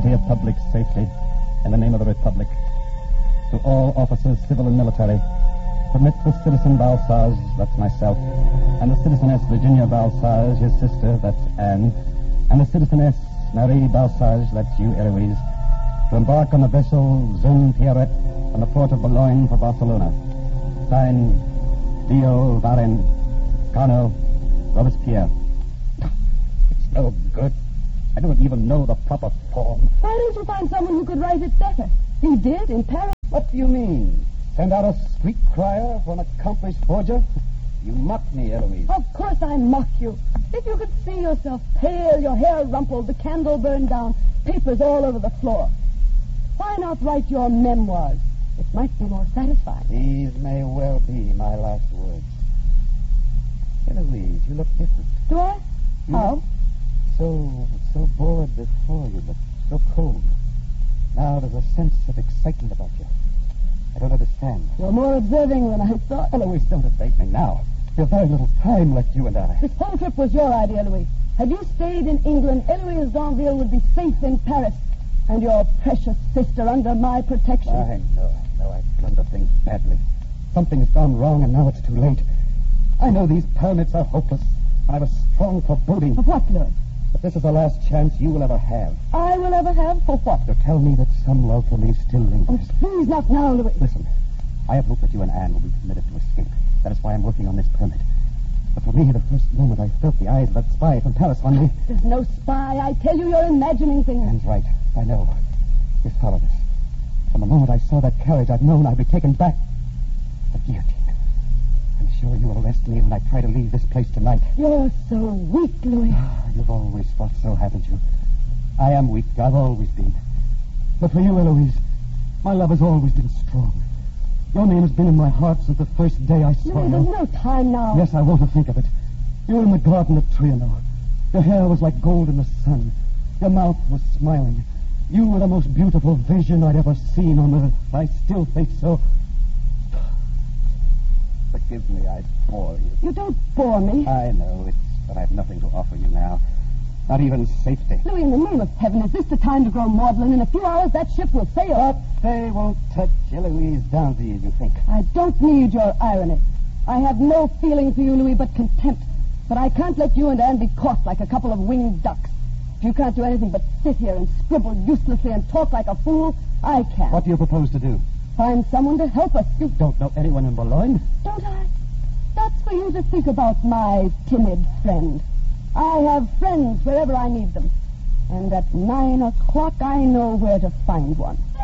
Committee of Public Safety, in the name of the Republic, to all officers, civil and military, permit the citizen Balsage, that's myself, and the citizeness Virginia Balsage, his sister, that's Anne, and the citizeness Marie Balsage, that's you, Eloise, to embark on the vessel Jeune Pierrette from the port of Boulogne for Barcelona. Signed, Dio Varin, Carnot, Robespierre. It's no good. I don't even know the proper form. Why don't you find someone who could write it better? You did in Paris. What do you mean? Send out a street crier for an accomplished forger? You mock me, Eloise. Of course I mock you. If you could see yourself pale, your hair rumpled, the candle burned down, papers all over the floor. Why not write your memoirs? It might be more satisfying. These may well be my last words. Eloise, you look different. Do I? How? So bored before you, but so cold. Now there's a sense of excitement about you. I don't understand. You're more observing than I thought. Eloise, don't evade me now. There's very little time left, you and I. This whole trip was your idea, Louis. Had you stayed in England, Eloise Danville would be safe in Paris, and your precious sister under my protection. I know. I blundered things badly. Something's gone wrong, and now it's too late. I know these permits are hopeless. I have a strong foreboding. Of what, Louis? But this is the last chance you will ever have. I will ever have? For what? To tell me that some love for me still lingers. Oh, please, not now, Louis. Listen, I have hoped that you and Anne will be permitted to escape. That is why I'm working on this permit. But for me, the first moment I felt the eyes of that spy from Paris on me... There's no spy. I tell you, you're imagining things. Anne's right. I know. Just follow this. From the moment I saw that carriage, I've known I'd be taken back. The guillotine. I'm sure you will arrest me when I try to leave this place tonight. You're so weak, Louis. You've always thought so, haven't you? I am weak. I've always been. But for you, Eloise, my love has always been strong. Your name has been in my heart since the first day I saw Louis, you. there's no time now. Yes, I want to think of it. You were in the garden at Trianon. Your hair was like gold in the sun. Your mouth was smiling. You were the most beautiful vision I'd ever seen on earth. I still think so. Forgive me, I bore you. You don't bore me. I know, but I have nothing to offer you now. Not even safety. Louis, in the name of heaven, is this the time to grow maudlin? In a few hours, that ship will sail. But they won't touch Eloise Danville, you think? I don't need your irony. I have no feeling for you, Louis, but contempt. But I can't let you and Anne be caught like a couple of winged ducks. If you can't do anything but sit here and scribble uselessly and talk like a fool, I can. What do you propose to do? Find someone to help us. You don't know anyone in Boulogne? Don't I? That's for you to think about, my timid friend. I have friends wherever I need them. And at 9 o'clock, I know where to find one.